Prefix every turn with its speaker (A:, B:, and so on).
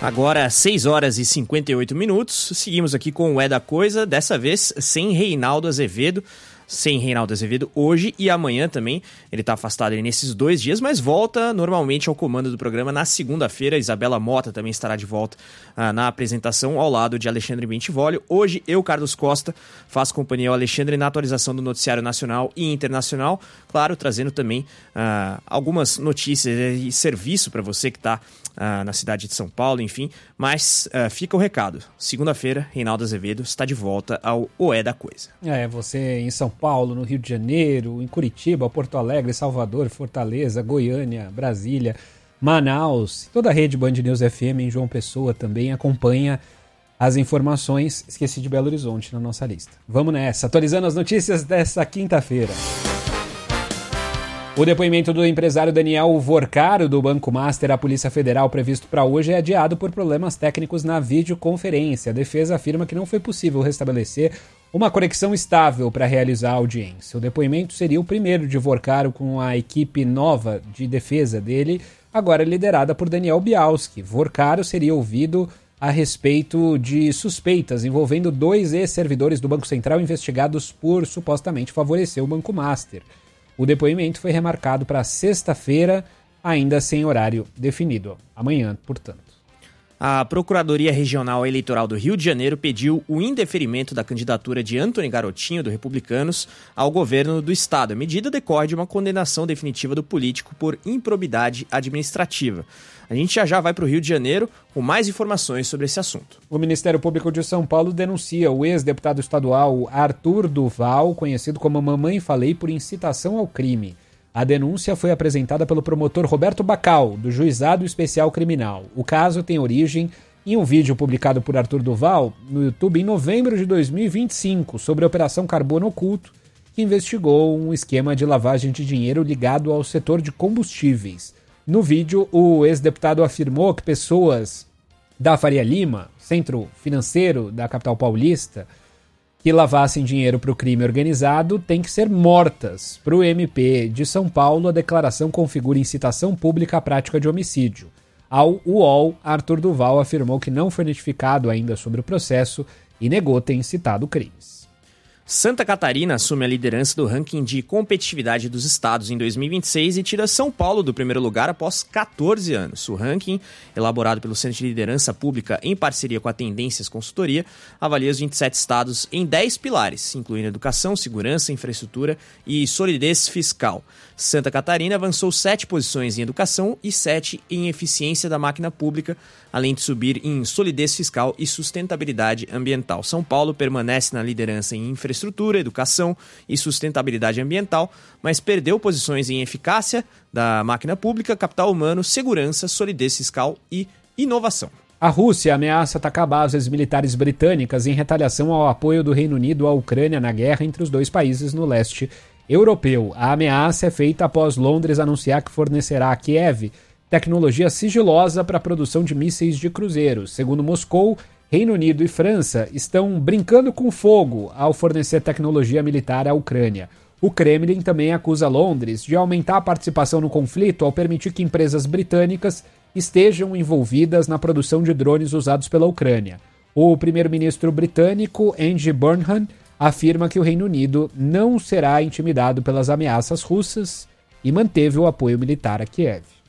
A: Agora, 6 horas e 58 minutos, seguimos aqui com o É da Coisa, dessa vez sem Reinaldo Azevedo. Sem Reinaldo Azevedo hoje e amanhã também. Ele está afastado aí nesses 2 dias, mas volta normalmente ao comando do programa na segunda-feira. Isabela Mota também estará de volta na apresentação ao lado de Alexandre Bentivolio. Hoje, eu, Carlos Costa, faço companhia ao Alexandre na atualização do noticiário nacional e internacional. Claro, trazendo também algumas notícias e serviço para você que está na cidade de São Paulo, enfim. Mas fica o recado. Segunda-feira, Reinaldo Azevedo está de volta ao O É da Coisa.
B: Você em São Paulo, no Rio de Janeiro, em Curitiba, Porto Alegre, Salvador, Fortaleza, Goiânia, Brasília, Manaus, toda a rede Band News FM em João Pessoa também acompanha as informações. Esqueci de Belo Horizonte na nossa lista. Vamos nessa, atualizando as notícias dessa quinta-feira. O depoimento do empresário Daniel Vorcaro, do Banco Master, à Polícia Federal, previsto para hoje, é adiado por problemas técnicos na videoconferência. A defesa afirma que não foi possível restabelecer uma conexão estável para realizar a audiência. O depoimento seria o primeiro de Vorcaro com a equipe nova de defesa dele, agora liderada por Daniel Bialski. Vorcaro seria ouvido a respeito de suspeitas envolvendo 2 ex-servidores do Banco Central investigados por supostamente favorecer o Banco Master. O depoimento foi remarcado para sexta-feira, ainda sem horário definido. Amanhã, portanto.
A: A Procuradoria Regional Eleitoral do Rio de Janeiro pediu o indeferimento da candidatura de Antony Garotinho, do Republicanos, ao governo do estado. A medida decorre de uma condenação definitiva do político por improbidade administrativa. A gente já vai para o Rio de Janeiro com mais informações sobre esse assunto.
B: O Ministério Público de São Paulo denuncia o ex-deputado estadual Arthur Duval, conhecido como Mamãe Falei, por incitação ao crime. A denúncia foi apresentada pelo promotor Roberto Bacal, do Juizado Especial Criminal. O caso tem origem em um vídeo publicado por Arthur Duval no YouTube em novembro de 2025 sobre a Operação Carbono Oculto, que investigou um esquema de lavagem de dinheiro ligado ao setor de combustíveis. No vídeo, o ex-deputado afirmou que pessoas da Faria Lima, centro financeiro da capital paulista, que lavassem dinheiro para o crime organizado têm que ser mortas. Para o MP de São Paulo, a declaração configura incitação pública à prática de homicídio. Ao UOL, Arthur Duval afirmou que não foi notificado ainda sobre o processo e negou ter incitado crimes.
A: Santa Catarina assume a liderança do ranking de competitividade dos estados em 2026 e tira São Paulo do primeiro lugar após 14 anos. O ranking, elaborado pelo Centro de Liderança Pública em parceria com a Tendências Consultoria, avalia os 27 estados em 10 pilares, incluindo educação, segurança, infraestrutura e solidez fiscal. Santa Catarina avançou 7 posições em educação e 7 em eficiência da máquina pública, além de subir em solidez fiscal e sustentabilidade ambiental. São Paulo permanece na liderança em infraestrutura, educação e sustentabilidade ambiental, mas perdeu posições em eficácia da máquina pública, capital humano, segurança, solidez fiscal e inovação.
B: A Rússia ameaça atacar bases militares britânicas em retaliação ao apoio do Reino Unido à Ucrânia na guerra entre os 2 países no leste europeu. A ameaça é feita após Londres anunciar que fornecerá a Kiev tecnologia sigilosa para a produção de mísseis de cruzeiros. Segundo Moscou, Reino Unido e França estão brincando com fogo ao fornecer tecnologia militar à Ucrânia. O Kremlin também acusa Londres de aumentar a participação no conflito ao permitir que empresas britânicas estejam envolvidas na produção de drones usados pela Ucrânia. O primeiro-ministro britânico, Andy Burnham, afirma que o Reino Unido não será intimidado pelas ameaças russas e manteve o apoio militar a Kiev.